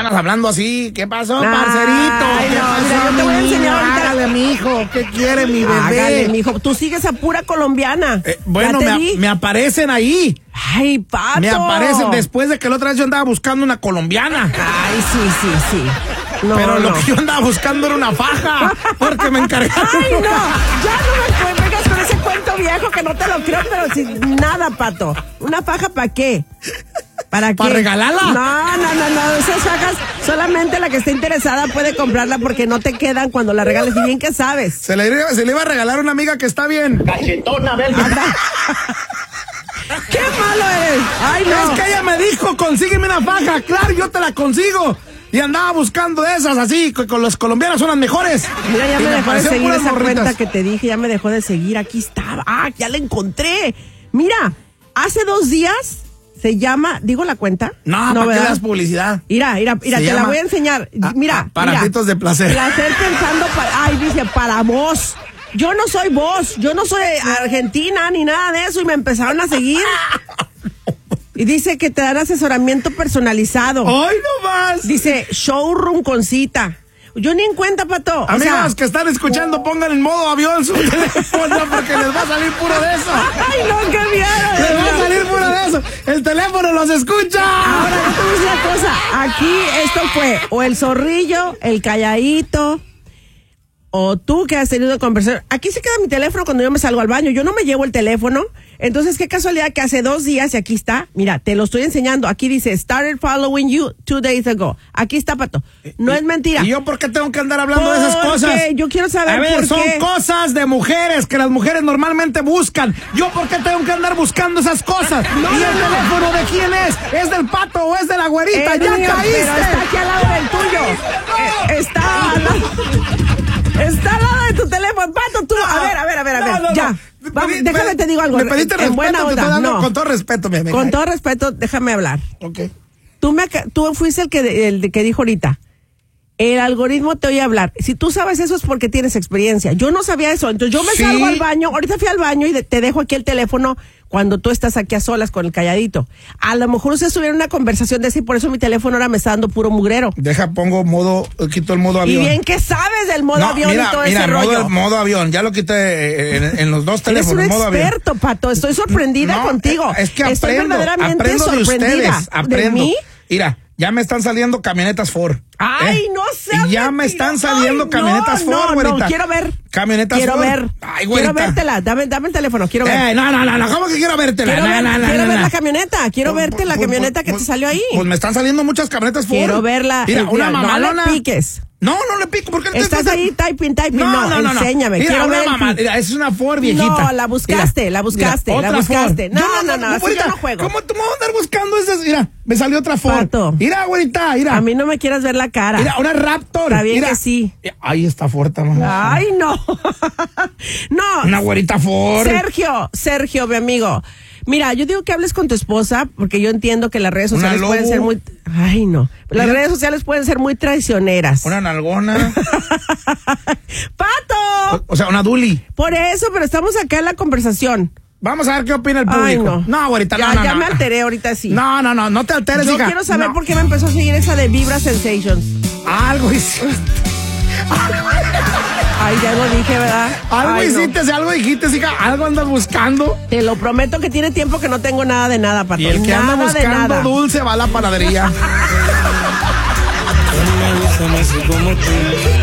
andas hablando así? ¿Qué pasó, parcerito? Ay, ¿Qué no, pasó, mira, yo te voy a enseñar ahorita. Hágale, mijo. ¿Qué quiere mi bebé? Hágale, mijo. Tú sigues a pura colombiana. Bueno, me aparecen ahí. Ay, Pato. Me aparecen después de que la otra vez yo andaba buscando una colombiana. Ay, sí. No, pero lo que yo andaba buscando era una faja, porque me encargaron. Ay, no, ya no me vengas con ese cuento viejo que no te lo creo, pero sin nada, Pato. ¿Una faja para qué? ¿Para qué? ¿Para regalarla? No, esas fajas solamente la que esté interesada puede comprarla porque no te quedan cuando la regales. Y bien que sabes. Se le iba a regalar a una amiga que está bien. Cachetona, belga. ¡Qué malo eres! Ay, no. Es que ella me dijo, consígueme una faja. Claro, yo te la consigo. Y andaba buscando de esas así, con los colombianos son las mejores. Mira, ya me dejó de seguir esa morritas. cuenta que te dije, ya me dejó de seguir. Aquí estaba. Ah, ya la encontré. Mira, hace 2 días se llama, ¿digo la cuenta? No, ¿para qué das publicidad? Mira, te la voy a enseñar. Mira. Aparatitos de placer. Placer pensando, dice, para vos. Yo no soy vos, yo no soy argentina ni nada de eso y me empezaron a seguir. Y dice que te dan asesoramiento personalizado. ¡Ay, no más! Dice, showroom con cita. Yo ni en cuenta, Pato. Amigos que están escuchando, pongan en modo avión su teléfono porque les va a salir puro de eso. ¡Ay, no, qué miedo! Les va a salir puro de eso. El teléfono los escucha. Ahora, yo te voy a decir una cosa. Aquí esto fue o el zorrillo, el calladito, o tú que has tenido conversación. Aquí se queda mi teléfono cuando yo me salgo al baño. Yo no me llevo el teléfono. Entonces, qué casualidad que hace 2 días, y aquí está, mira, te lo estoy enseñando. Aquí dice, started following you 2 days ago. Aquí está, Pato. No es mentira. ¿Y yo por qué tengo que andar hablando de esas cosas? Yo quiero saber por qué. Son cosas de mujeres que las mujeres normalmente buscan. ¿Yo por qué tengo que andar buscando esas cosas? ¿Y el teléfono de quién es? ¿Es del Pato o es de la güerita? ¡Ya mío, caíste! Pero está aquí al lado del tuyo. Está al lado de tu teléfono. Pato, tú. A ver. Ya. Déjame te digo algo. Me pediste respeto, buena onda. te estoy dando con todo respeto, mi amiga. Con todo respeto, déjame hablar. Ok. Tú fuiste el que dijo ahorita. El algoritmo te oye hablar. Si tú sabes eso es porque tienes experiencia. Yo no sabía eso. Entonces yo me salgo al baño. Ahorita fui al baño y te dejo aquí el teléfono cuando tú estás aquí a solas con el calladito. A lo mejor ustedes tuvieron una conversación de eso y por eso mi teléfono ahora me está dando puro mugrero. Quito el modo avión. Y bien que sabes del modo avión y todo ese rollo. Modo avión, ya lo quité en los 2 teléfonos. Eres un modo experto, avión. Pato. Estoy sorprendida contigo. Es que estoy verdaderamente sorprendida. Aprendo. ¿De mí? Mira, ya me están saliendo camionetas Ford. Ay, no sé. Y ya me están saliendo camionetas Ford, güerita. No, quiero ver. Camionetas Ford. Ver. Ay, quiero vértela. Dame el teléfono, quiero ver. No. ¿Cómo que quiero vértela? Quiero ver la camioneta. Quiero verte la camioneta que te salió ahí. Pues me están saliendo muchas camionetas Ford. Quiero verla. Mira, una mamalona. No le piques. No le pico. ¿Por qué estás ahí typing? No, enséñame. Mira, quiero ver. Mira, es una Ford viejita. No, la buscaste. Mira, No, así yo no juego. ¿Cómo tú me vas a andar buscando esas? Mira, me salió otra Ford. Pato. Mira, güerita, mira. A mí no me quieras ver la cara. Mira, una Raptor. Está bien mira. que sí. Ahí está Ford también. Ay, no. No. Una güerita Ford. Sergio, mi amigo. Mira, yo digo que hables con tu esposa porque yo entiendo que las redes sociales pueden ser muy... Ay, no. Las redes sociales pueden ser muy traicioneras. Una nalgona. ¡Pato! O sea, una duli. Por eso, pero estamos acá en la conversación. Vamos a ver qué opina el público. Ay, no. No, ahorita no. Ya me alteré ahorita sí. No te alteres, Yo hija. quiero saber por qué me empezó a seguir esa de Vibra Sensations. Algo hiciste. Ay, ya lo dije, ¿verdad? Algo hiciste, algo dijiste, hija. Algo andas buscando. Te lo prometo que tiene tiempo que no tengo nada de nada, Pato. Y el que anda buscando dulce va a la panadería. Me gusta más como tú.